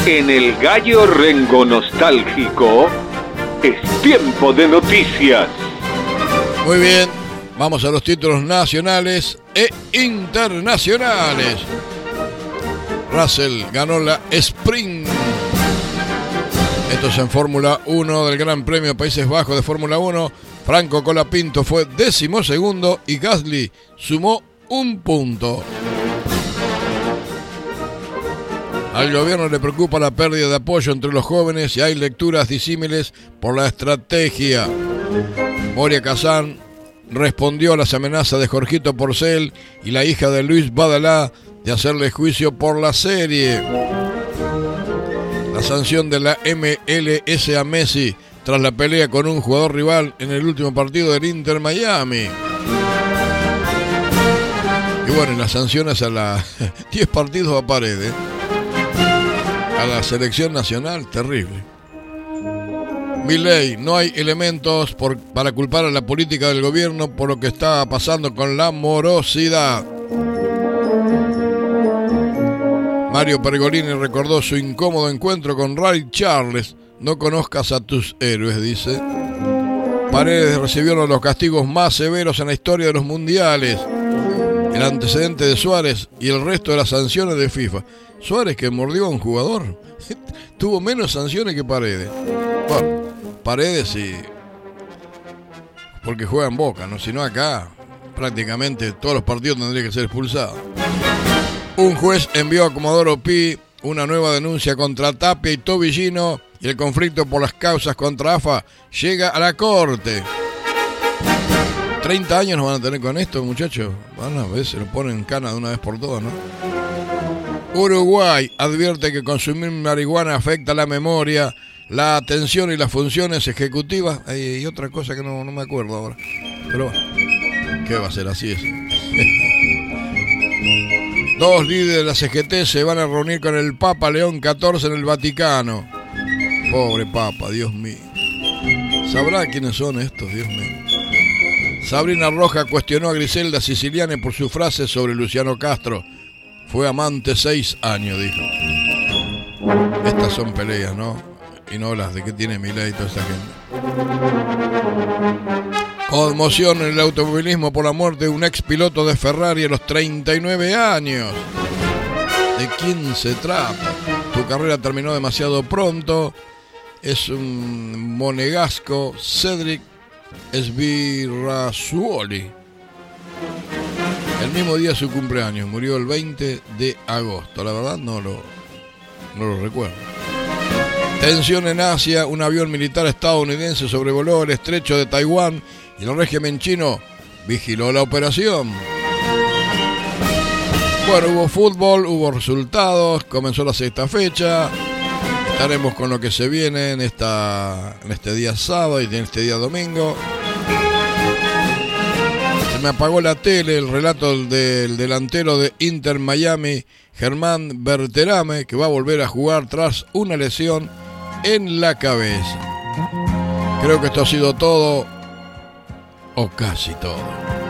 En el Gallo Rengo Nostálgico es tiempo de noticias. Muy bien, vamos a los títulos nacionales e internacionales. Russell ganó la Sprint. Esto es en Fórmula 1 del Gran Premio Países Bajos de Fórmula 1. Franco Colapinto fue 12º y Gasly sumó 1 punto. Al gobierno le preocupa la pérdida de apoyo entre los jóvenes y hay lecturas disímiles por la estrategia. Moria Kazan respondió a las amenazas de Jorgito Porcel y la hija de Luis Badalá de hacerle juicio por la serie. La sanción de la MLS a Messi tras la pelea con un jugador rival en el último partido del Inter Miami. Y bueno, las sanciones a la 10 partidos a Paredes. A la selección nacional, terrible. Milei, no hay elementos para culpar a la política del gobierno por lo que está pasando con la morosidad. Mario Pergolini recordó su incómodo encuentro con Ray Charles. No conozcas a tus héroes, dice. Paredes recibió uno de los castigos más severos en la historia de los mundiales. El antecedente de Suárez y el resto de las sanciones de FIFA. Suárez, que mordió a un jugador, tuvo menos sanciones que Paredes. Bueno, Paredes sí, porque juega en Boca, ¿no? Si no acá, prácticamente todos los partidos tendría que ser expulsado. Un juez envió a Comodoro Pi una nueva denuncia contra Tapia y Tobillino y el conflicto por las causas contra AFA llega a la corte. 30 años nos van a tener con esto, muchachos. Van a ver, se lo ponen en cana de una vez por todas, ¿no? Uruguay advierte que consumir marihuana afecta la memoria, la atención y las funciones ejecutivas. Y otra cosa que no me acuerdo ahora. Pero, ¿qué va a ser? Así es. 2 líderes de la CGT se van a reunir con el Papa León XIV en el Vaticano. Pobre Papa, Dios mío. ¿Sabrá quiénes son estos, Dios mío? Sabrina Roja cuestionó a Griselda Siciliani por su frase sobre Luciano Castro. Fue amante 6 años, dijo. Estas son peleas, ¿no? Y no las de que tiene Milei y toda esa gente. Conmoción en el automovilismo por la muerte de un ex piloto de Ferrari a los 39 años. ¿De quién se trata? Tu carrera terminó demasiado pronto. Es un monegasco, Cedric Sbirrasuoli. El mismo día de su cumpleaños, murió el 20 de agosto. La verdad no lo recuerdo. Tensión en Asia, un avión militar estadounidense sobrevoló el estrecho de Taiwán y el régimen chino vigiló la operación. Bueno, hubo fútbol, hubo resultados, comenzó la 6ª fecha. Estaremos con lo que se viene en este día sábado y en este día domingo. Se me apagó la tele, el relato del delantero de Inter Miami, Germán Berterame, que va a volver a jugar tras una lesión en la cabeza. Creo que esto ha sido todo, o casi todo.